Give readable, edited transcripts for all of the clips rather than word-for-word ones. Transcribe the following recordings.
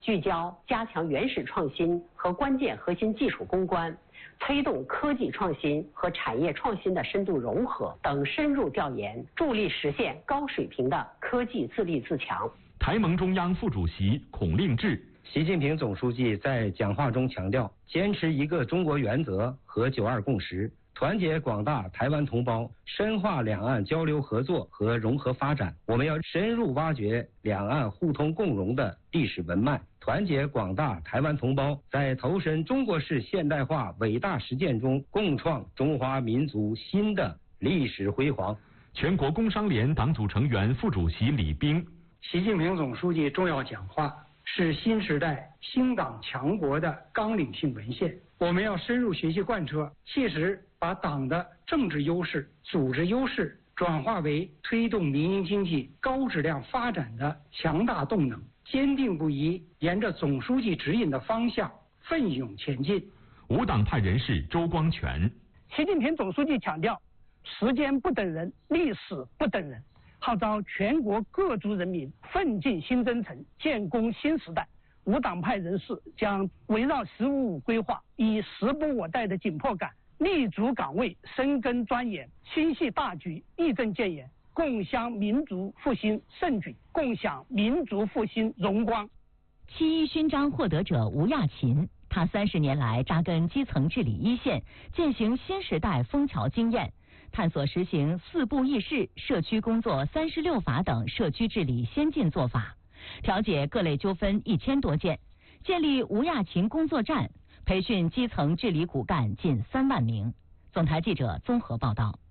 聚焦加强原始创新和关键核心技术攻关，推动科技创新和产业创新的深度融合等深入调研，助力实现高水平的科技自立自强。 台盟中央副主席孔令志。 习近平总书记在讲话中强调，坚持一个中国原则和9·2共识，团结广大台湾同胞，深化两岸交流合作和融合发展。我们要深入挖掘两岸互通共荣的历史文脉，团结广大台湾同胞，在投身中国式现代化伟大实践中，共创中华民族新的历史辉煌。 全国工商联党组成员、副主席李斌。 习近平总书记重要讲话是新时代兴党强国的纲领性文献，我们要深入学习贯彻，切实把党的政治优势、组织优势转化为推动民营经济高质量发展的强大动能，坚定不移沿着总书记指引的方向奋勇前进。 无党派人士周光全。 习近平总书记强调，时间不等人，历史不等人，号召全国各族人民奋进新征程，建功新时代。无党派人士将围绕“15+5”规划，以时不我待的紧迫感，立足岗位，深耕钻研，心系大局，义正谏言，共襄民族复兴盛举，共享民族复兴荣光。 7·1勋章获得者吴亚勤，他30年来扎根基层治理一线，践行新时代枫桥经验，探索实行4步议事、社区工作36法等社区治理先进做法，调解各类纠纷1000多件，建立吴亚勤工作站，培训基层治理骨干近3万名。总台记者综合报道。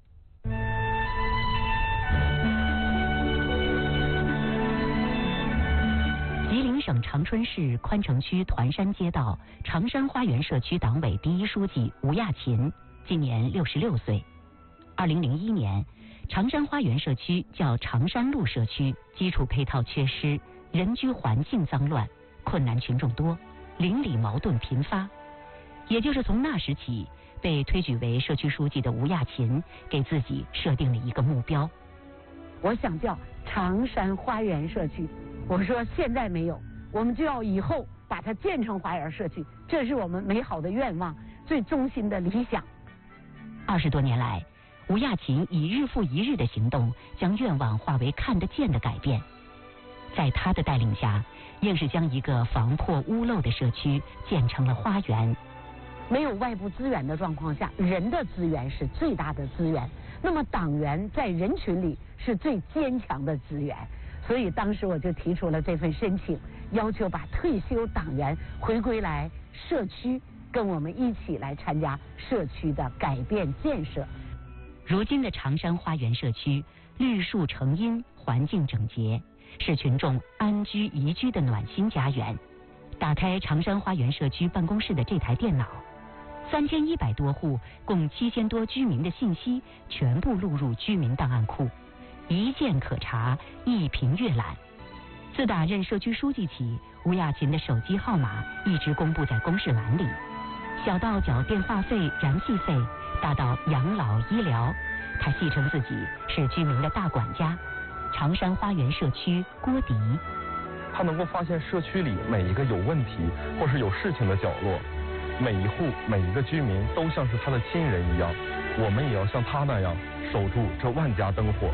吉林省长春市宽城区团山街道长山花园社区党委第1书记吴亚勤，今年66岁。2001年，长山花园社区叫长山路社区，基础配套缺失，人居环境脏乱，困难群众多，邻里矛盾频发。也就是从那时起，被推举为社区书记的吴亚勤给自己设定了一个目标， 我想叫长山花园社区。我说现在没有，我们就要以后把它建成花园社区，这是我们美好的愿望，最衷心的理想。 20多年来，吴亚勤以日复一日的行动，将愿望化为看得见的改变。在他的带领下，硬是将一个防破屋漏的社区建成了花园。 没有外部资源的状况下，人的资源是最大的资源，那么党员在人群里是最坚强的资源。所以当时我就提出了这份申请，要求把退休党员回归来社区，跟我们一起来参加社区的改变建设。 如今的长山花园社区绿树成荫，环境整洁，是群众安居宜居的暖心家园。打开长山花园社区办公室的这台电脑，3100多户共7000多居民的信息全部录入居民档案库，一键可查，一屏阅览。自打任社区书记起，吴亚勤的手机号码一直公布在公示栏里，小到缴电话费、燃气费，大到养老医疗，他戏称自己是居民的大管家。长山花园社区郭迪， 他能够发现社区里每一个有问题或是有事情的角落，每一户每一个居民都像是他的亲人一样，我们也要像他那样守住这万家灯火。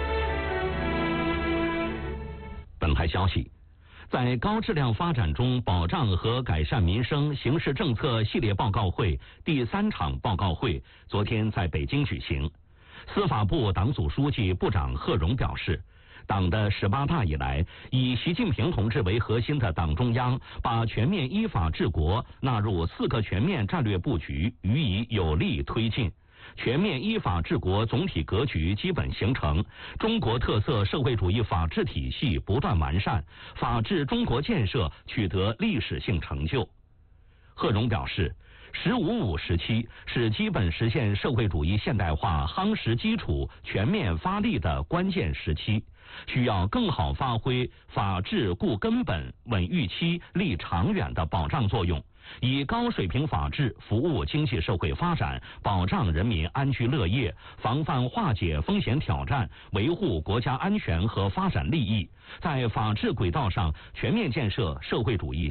本台消息，在高质量发展中保障和改善民生形势政策系列报告会第3场报告会昨天在北京举行。司法部党组书记、部长贺荣表示，党的18大以来，以习近平同志为核心的党中央把全面依法治国纳入4个全面战略布局，予以有力推进。全面依法治国总体格局基本形成，中国特色社会主义法治体系不断完善，法治中国建设取得历史性成就。贺荣表示，“15+5”时期是基本实现社会主义现代化夯实基础、全面发力的关键时期，需要更好发挥法治固根本、稳预期、立长远的保障作用，以高水平法治服务经济社会发展，保障人民安居乐业，防范化解风险挑战，维护国家安全和发展利益，在法治轨道上全面建设社会主义